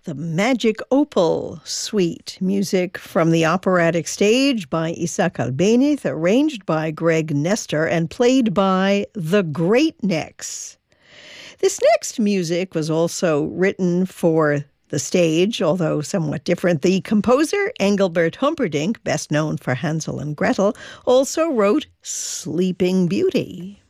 The Magic Opal Suite, music from the operatic stage by Isaac Albéniz, arranged by Greg Nestor, and played by the Great Necks. This next music was also written for the stage, although somewhat different. The composer, Engelbert Humperdinck, best known for Hansel and Gretel, also wrote Sleeping Beauty.